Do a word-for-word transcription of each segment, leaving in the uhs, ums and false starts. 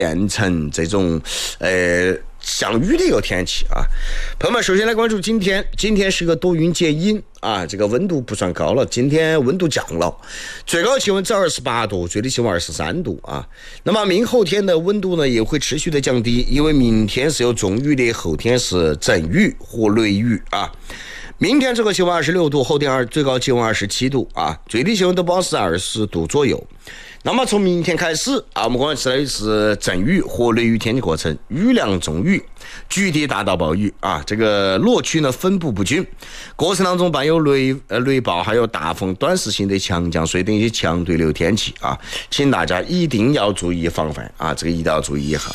变成这种呃降雨的一个天气啊。朋友们，首先来关注今天，今天是个多云见阴啊，这个温度不算高了，今天温度降了，最高气温在二十八度，最低气温二十三度啊。那么明后天的温度呢也会持续的降低，因为明天是有中雨的，后天是阵雨或雷雨啊。明天这个气温二十六度，后天二最高气温二十七度啊，最低气温都保持在二十度左右。那么从明天开始啊，我们关注的是阵雨或雷雨天气过程，雨量中雨，局地大到暴雨啊，这个落区呢分布不均，过程当中伴有雷呃雷暴，还有大风、短时性的强降水等一些强对流天气啊，请大家一定要注意防范啊，这个一定要注意一下。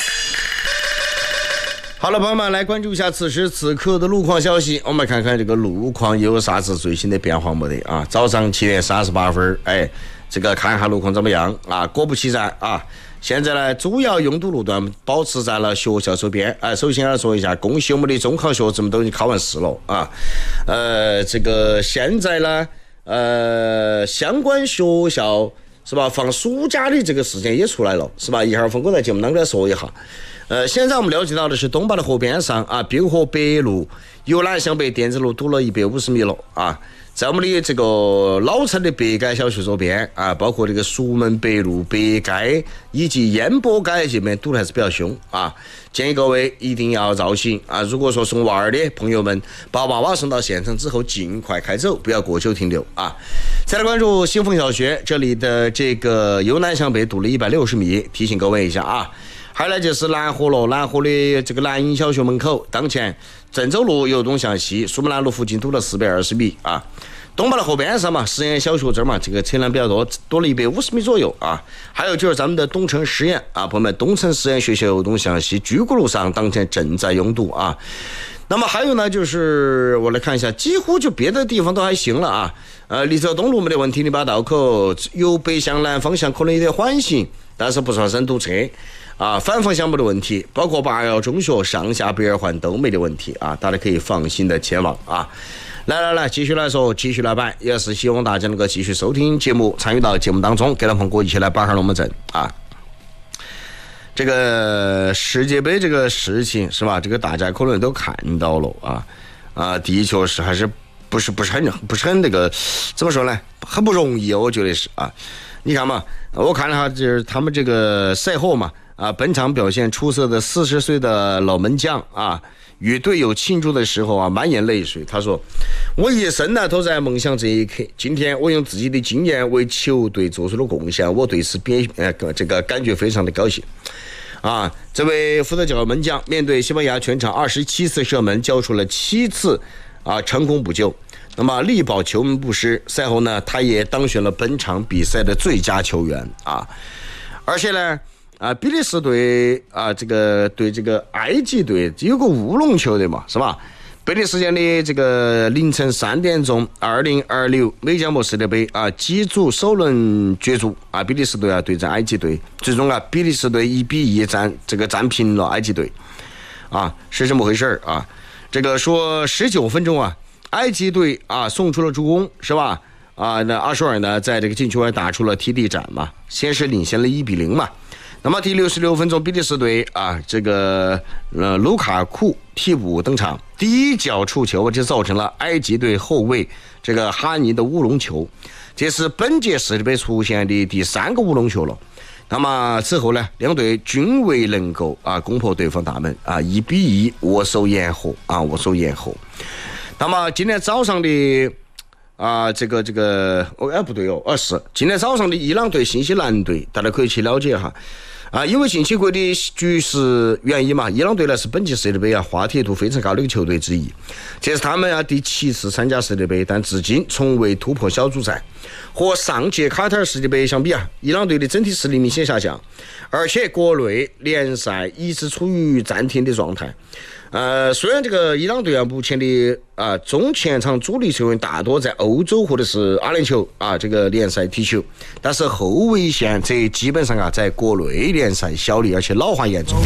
好了，朋友们，来关注一下此时此刻的路况消息。我们看看这个路况有啥子最新的变化没得啊？早上七点三十八分，哎，这个看一下路况怎么样啊？果不其然啊，现在呢，主要拥堵路段保持在了学校周边。哎，首先要说一下，恭喜我们的中考学子们都已经考完试了啊。呃，这个现在呢，呃，相关学校是吧，放暑假的这个时间也出来了，是吧？一会儿峰哥在节目当中来说一下。呃，现在我们了解到的是东坝的河边上啊，滨河北路由南向北电子路堵了一百五十米了啊，在我们的这个老城的北街小区周边啊，包括这个蜀门北路、北街以及烟波街这边堵的还是比较凶啊，建议各位一定要绕行啊。如果说送娃儿的朋友们，把娃娃送到现场之后尽快开走，不要过久停留啊。再来关注新丰小学，这里的这个由南向北堵了一百六十米，提醒各位一下啊。还有呢就是南河路，南河的这个南营小学门口，当前郑州路由东向西，苏门南路附近堵了四百二十米啊。东坝的河边上嘛，实验小学这儿嘛，这个车辆比较多，多了一百五十米左右啊。还有就是咱们的东城实验啊，朋友们，东城实验学校由东向西，居谷路上当前正在拥堵啊。那么还有呢，就是我来看一下，几乎就别的地方都还行了啊。呃，立泽东路没得问题，你把道口由北向南方向可能有点缓行，但是不算深堵车。啊，反方向没得问题，包括八幺中学上下北二环都没得问题啊，大家可以放心的前往啊。来来来，继续来说，继续来摆，也是希望大家能够继续收听节目，参与到节目当中，跟着鹏哥一起来摆下龙门阵啊。这个世界杯这个事情是吧？这个大家可能都看到了啊啊，的确是还是不是不是很不是很那个怎么说呢？很不容易，我觉得是啊。你看嘛，我看了下，就是他们这个赛后嘛。啊，本场表现出色的四十岁的老门将啊，与队友庆祝的时候啊，满眼泪水。他说：“我一生呢都在梦想这一刻，今天我用自己的经验为球队做出了贡献，我对此别呃这个感觉非常的高兴。”啊，这位伏特加门将面对西班牙全场二十七次射门，交出了七次啊成功补救，那么力保球门不失。赛后呢，他也当选了本场比赛的最佳球员啊，而且呢。啊，比利时队啊，这个对这个埃及队有个乌龙球的嘛，是吧？北京时间的这个凌晨三点钟，二零二六美加墨世界杯啊，几组首轮角逐啊，比利时队啊对战埃及队，最终啊，比利时队一比一战这个战平了埃及队，啊，是这么回事啊？这个说十九分钟啊，埃及队啊送出了助攻，是吧？啊，那阿舒尔呢，在这个禁区外打出了踢地斩嘛，先是领先了一比零嘛。那么第六十六分钟，比利时队啊，这个呃卢卡库替补登场，第一脚触球，就造成了埃及队后卫这个哈尼的乌龙球，这是本届世界杯出现的第三个乌龙球了。那么之后呢，两队均未能够啊攻破对方大门啊，一比一握手言和啊，握手言和。那么今天早上的。啊，这个这个，哦，哎，不对哦，而是今天早上的伊朗队、新西兰队，大家可以去了解哈。啊，因为近期国的局势原因嘛，伊朗队呢是本届世界杯啊话题度非常高的一个球队之一，这是他们啊第七次参加世界杯，但至今从未突破小组赛。和上届卡塔尔世界杯相比啊，伊朗队的整体实力明显下降，而且国内联赛一直处于暂停的状态。呃，虽然这个伊朗队啊，目前的啊、呃、中前场主力球员大多在欧洲或者是阿联酋啊这个联赛踢球，但是后卫线这基本上啊在国内联赛效力，而且老化严重。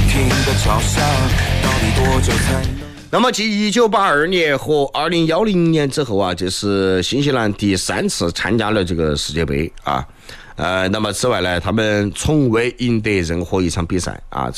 那么继一九八二年和二零一零年之后啊，这是新西兰第三次参加了这个世界杯啊。呃，那么此外呢，他们从未赢得任何一场比赛啊。